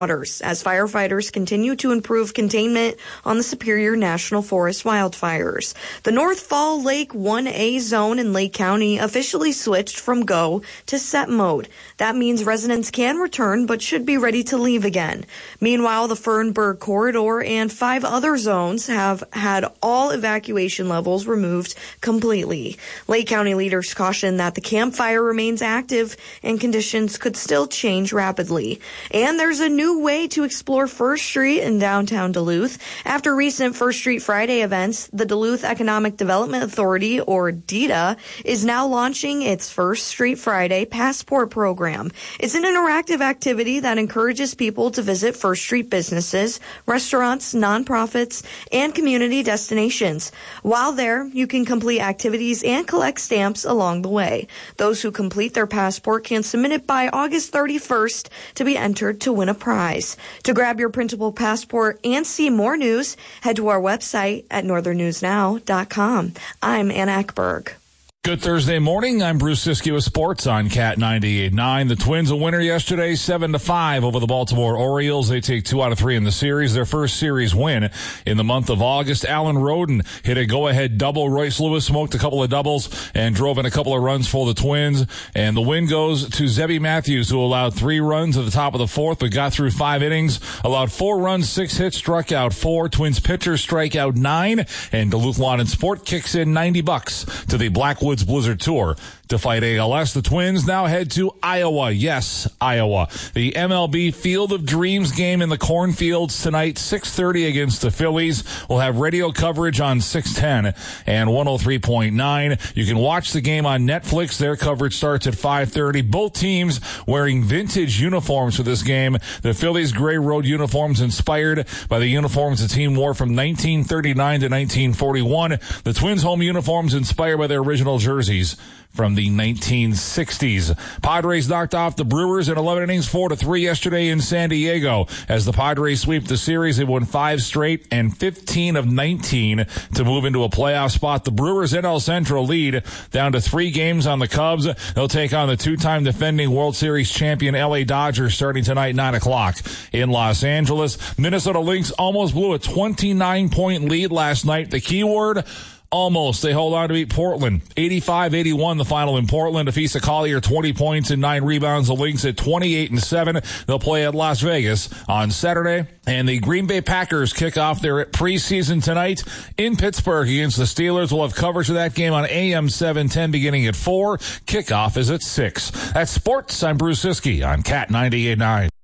as firefighters continue to improve containment on the Superior National Forest wildfires. The North Fall Lake 1A zone in Lake County officially switched from go to set mode. That means residents can return but should be ready to leave again. Meanwhile, the Fernburg Corridor and 5 other zones have had all evacuation levels removed completely. Lake County leaders caution that the campfire remains active and conditions could still change rapidly. And there's a new way to explore First Street in downtown Duluth. After recent First Street Friday events, the Duluth Economic Development Authority, or DEDA, is now launching its First Street Friday Passport program. It's an interactive activity that encourages people to visit First Street businesses, restaurants, nonprofits, and community destinations. While there, you can complete activities and collect stamps along the way. Those who complete their passport can submit it by August 31st to be entered to win a prize. To grab your printable passport and see more news, head to our website at northernnewsnow.com. I'm Anna Eckberg. Good Thursday morning. I'm Bruce Siskey with Sports on Cat 98.9. The Twins a winner yesterday, 7-5 over the Baltimore Orioles. They take 2 out of 3 in the series, their first series win in the month of August. Alan Roden hit a go-ahead double. Royce Lewis smoked a couple of doubles and drove in a couple of runs for the Twins. And the win goes to Zebby Matthews, who allowed 3 runs at the top of the 4th, but got through 5 innings, allowed 4 runs, 6 hits, struck out 4. Twins pitchers strike out 9, and Duluth Lawn and Sport kicks in $90 to the Blackwoods Blizzard Tour to fight ALS. The Twins now head to Iowa. Yes, Iowa. The MLB Field of Dreams game in the cornfields tonight, 6:30 against the Phillies. We'll have radio coverage on 610 and 103.9. You can watch the game on Netflix. Their coverage starts at 5:30. Both teams wearing vintage uniforms for this game. The Phillies gray road uniforms inspired by the uniforms the team wore from 1939 to 1941. The Twins home uniforms inspired by their original jerseys from the 1960s. Padres knocked off the Brewers in 11 innings, 4-3 yesterday in San Diego. As the Padres sweep the series, they won 5 straight and 15 of 19 to move into a playoff spot. The Brewers NL Central lead down to 3 games on the Cubs. They'll take on the 2-time defending World Series champion LA Dodgers starting tonight, 9 o'clock in Los Angeles. Minnesota Lynx almost blew a 29-point lead last night. The key word, almost. They hold on to beat Portland. 85-81 the final in Portland. Afisa Collier, 20 points and 9 rebounds. The Lynx at 28-7. They'll play at Las Vegas on Saturday. And the Green Bay Packers kick off their preseason tonight in Pittsburgh against the Steelers. We'll have coverage of that game on AM 710 beginning at 4. Kickoff is at 6. That's sports. I'm Bruce Siskey on Cat 98.9.